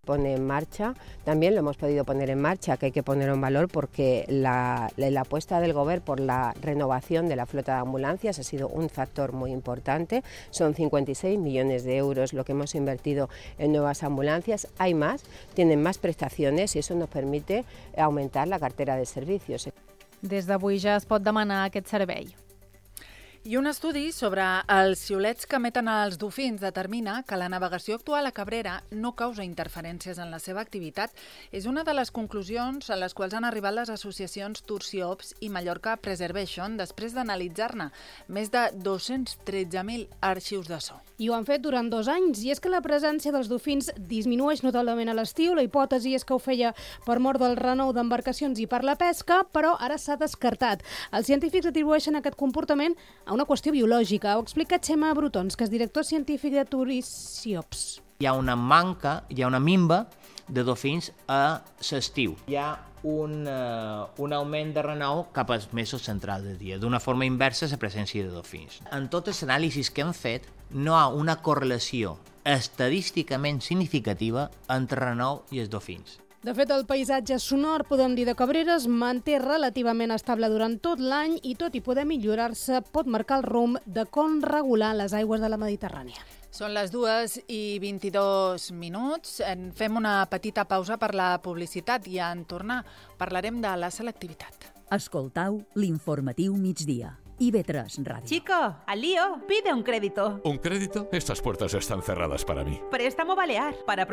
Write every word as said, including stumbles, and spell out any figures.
pone en marcha. También lo hemos podido poner en marcha, que hay que ponerlo en valor porque la, la, la apuesta del Gobierno por la renovación de la flota de ambulancias ha sido un factor muy importante. Son cincuenta y seis millones de euros lo que hemos invertido en nuevas ambulancias. Hay más, tienen más prestaciones y eso nos permite aumentar la cartera de servicios. Des d'avui ja es pot demanar aquest servei. I un estudi sobre els xiulets que emeten els dofins determina que la navegació actual a Cabrera no causa interferències en la seva activitat. És una de les conclusions a les quals han arribat les associacions Tursiops i Mallorca Preservation després d'analitzar-ne més de dos-cents tretze mil arxius de so. I ho han fet durant dos anys, i és que la presència dels dofins disminueix notablement a l'estiu. La hipòtesi és que ho feia per mort del renou d'embarcacions i per la pesca, però ara s'ha descartat. Els científics atribueixen aquest comportament a una qüestió biològica. Ho explica Xema Brutons, que és director científic de Tursiops. Hi ha una manca, hi ha una minva de dofins a l'estiu. Hi ha un, uh, un augment de renou cap als mesos centrals del dia, d'una forma inversa a la presència de dofins. En totes les anàlisis que hem fet, no hi ha una correlació estadísticament significativa entre renou i els dofins. De fet, el paisatge sonor, podem dir, de Cabrera es manté relativament estable durant tot l'any i, tot i poder millorar-se, pot marcar el rumb de com regular les aigües de la Mediterrània. Són les dues i vint-i-dos minuts. En fem una petita pausa per la publicitat i en tornar parlarem de la selectivitat. Escoltau l'informatiu migdia. I B tres Radio. Chico, al lío, pide un crédito. ¿Un crédito? Estas puertas están cerradas para mí. Préstamo Balear, para